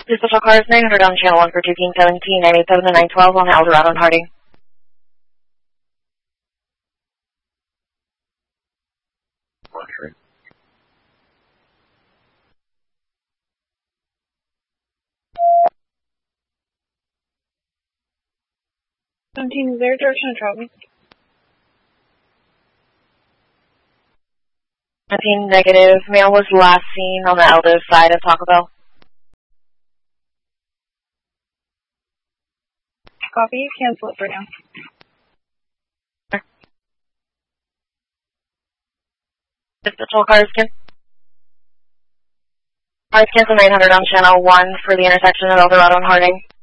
This special car is 900 on channel 1 for 2 King 17, 987 and 912 on Eldorado and Harding. Roger. 17, is there a direction of travel? 17 negative. Male was last seen on the Eldiv side of Taco Bell. Copy, you cancel it for now. This special car is cancel 900 on channel 1 for the intersection of Eldorado and Harding.